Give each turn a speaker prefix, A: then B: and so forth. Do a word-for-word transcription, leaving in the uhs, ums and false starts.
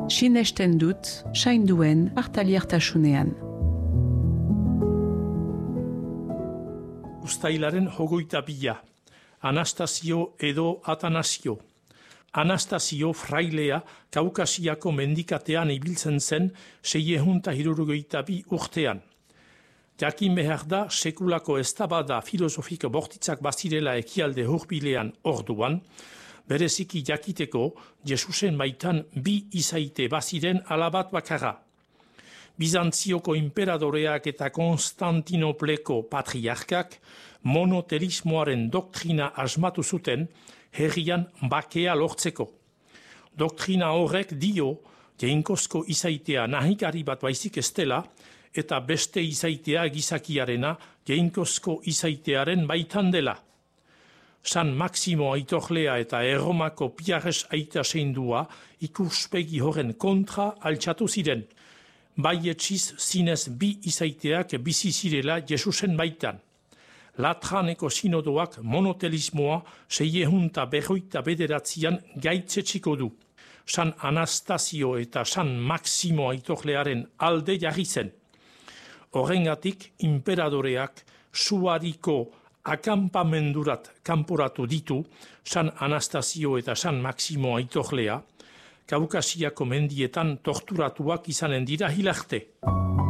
A: Sinesten dut, sainduen partaliertasunean.
B: Uztailaren hogeita bila, Anastasio edo Atanasio. Anastasio frailea Kaukasiako mendikatean ibiltzen zen seiehun eta hirurogeita bi urtean. Jakin behar da sekulako eztabada filosofiko bortitzak bazirela ekialde hurbilean orduan, bereziki jakiteko Jesusen baitan bi izaite baziren alabat bakarra. Bizantzioko imperadoreak eta Konstantinopleko patriarkak monotelismoaren doktrina asmatu zuten herrian bakea lortzeko. Doktrina horrek dio jainkozko izaitea nahikari bat baizik ez dela eta beste izaitea gizakiarena jainkozko izaitearen baitan dela. San Maximo aitorlea eta Erromako Piares aita seindua ikuspegi horren kontra altxatu ziren. Bai etxiz zinez bi izaiteak bizi zirela Jesusen baitan. Latraneko sinodoak monotelismoa seiehun eta berroita bederatzian gaitzetxiko du. San Anastasio eta San Maximo aitorlearen alde jarri zen. Horrengatik imperadoreak suariko akampamendurat kanporatu ditu San Anastasio eta San Maximo aitorlea, Kaukasiako mendietan torturatuak izanen dira hilarte.